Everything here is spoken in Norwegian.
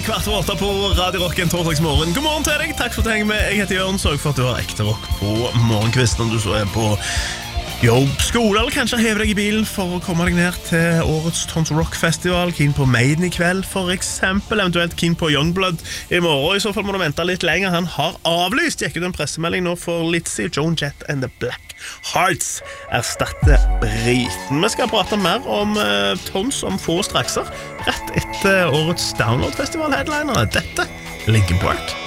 7:15 på Radio Rock en torsdagsmorgen. God morgen til deg, takk for at du henger med. Jeg heter Jørn, sørg for at du har ekte rock på morgenkvisten. Om du så er på jobb, skole, eller kanskje hever deg i bilen for å komme deg ned til årets Tons Rock Festival. Keen på Maiden i kveld, for eksempel. Eventuelt keen på Youngblood i morgen. I så fall må du vente litt lenger. Han har avlyst. Gikk ut en pressemelding nå for litt siden. Joan Jett and the Black Hearts erstatter briten. Vi skal prate mer om Tons om få strakser, rett etter årets Download Festival headliner. Dette er Linkin Park.